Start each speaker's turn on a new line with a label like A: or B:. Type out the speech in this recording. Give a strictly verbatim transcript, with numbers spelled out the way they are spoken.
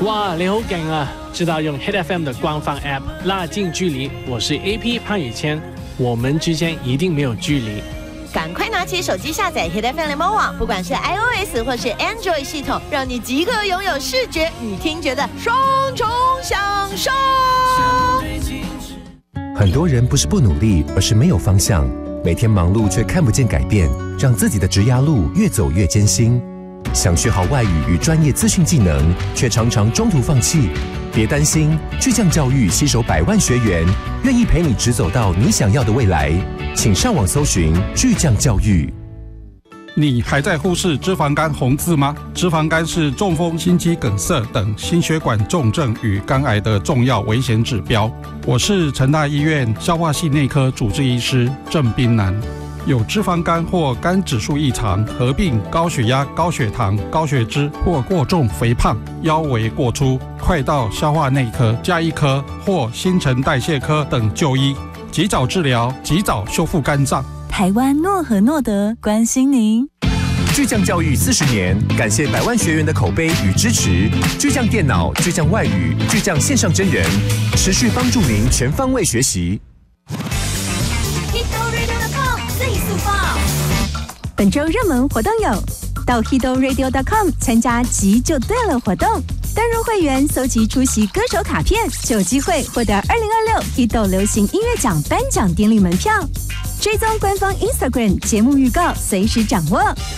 A: 哇，你好勁啊！知道用 Hit F M 的官方 App 拉近距離，我是 A P 潘宇謙，我們之間一定沒有距離。
B: 趕快拿起手機下載 Hit F M 聯盟網，不管是 iOS 或是 Android 系統，讓你即刻擁有視覺與聽覺的雙重享受。
C: 很多人不是不努力，而是沒有方向，每天忙碌卻看不見改變，讓自己的職涯路越走越艱辛。想學好外語與專業資訊技能，卻常常中途放棄。別擔心，巨匠教育攜手百萬學員，願意陪你直走到你想要的未來。請上網搜尋巨匠教育。
D: 你還在忽視脂肪肝紅字嗎？脂肪肝是中風、心肌梗塞等心血管重症與肝癌的重要危險指標。我是成大醫院消化系內科主治醫師鄭彬南。有脂肪肝或肝指數異常，合併高血壓、高血糖、高血脂或過重肥胖、腰圍過粗，快到消化內科、家醫科或新陳代謝科等就醫，及早治療，及早修復肝臟。
E: 台灣諾和諾德關心您。
C: 巨匠教育四十年，感謝百萬學員的口碑與支持。巨匠電腦、巨匠外語、巨匠線上真人，持續幫助您全方位學習。
E: 本周熱門活動有：到 Hito Radio dot com 參加集就對了活動，登入會員搜集出席歌手卡片，就有機會獲得二零二六 Hito 流行音樂獎頒獎典禮門票。追蹤官方 Instagram 節目預告，隨時掌握。